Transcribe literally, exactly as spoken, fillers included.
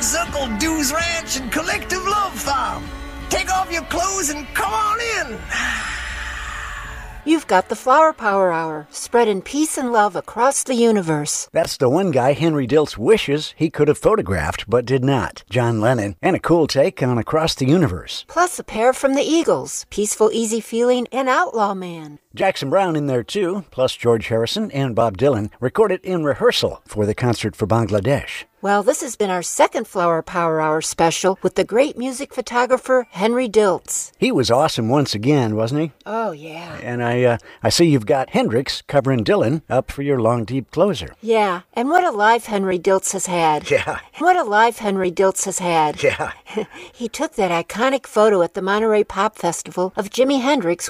Circle Dues Ranch and Collective Love Farm. Take off your clothes and come on in. You've got the Flower Power Hour, spreading peace and love across the universe. That's the one guy Henry Diltz wishes he could have photographed, but did not. John Lennon, and a cool take on Across the Universe. Plus a pair from the Eagles, Peaceful, Easy Feeling, and Outlaw Man. Jackson Browne in there too, plus George Harrison and Bob Dylan, recorded in rehearsal for the concert for Bangladesh. Well, this has been our second Flower Power Hour special with the great music photographer Henry Diltz. He was awesome once again, wasn't he? Oh, yeah. And I uh, I see you've got Hendrix covering Dylan up for your long, deep closer. Yeah, and what a life Henry Diltz has had. Yeah. What a life Henry Diltz has had. Yeah. He took that iconic photo at the Monterey Pop Festival of Jimi Hendrix